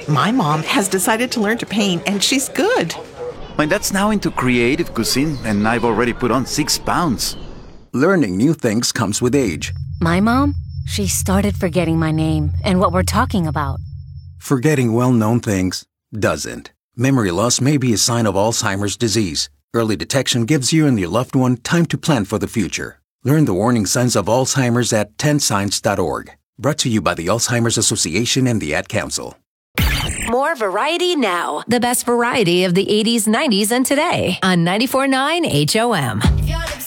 My mom has decided to learn to paint, and she's good. My dad's now into creative cuisine, and I've already put on 6 pounds. Learning new things comes with age. My mom, she started forgetting my name and what we're talking about. Forgetting well-known things doesn't. Memory loss may be a sign of Alzheimer's disease. Early detection gives you and your loved one time to plan for the future. Learn the warning signs of Alzheimer's at 10signs.org. Brought to you by the Alzheimer's Association and the Ad Council. More variety now. The best variety of the 80s, 90s, and today on 94.9 HOM.